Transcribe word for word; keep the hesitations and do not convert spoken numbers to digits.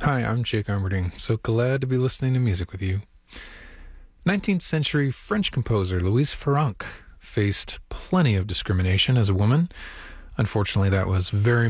Hi, I'm Jake Armerding. So glad to be listening to music with you. nineteenth century French composer Louise Farrenc faced plenty of discrimination as a woman. Unfortunately, that was very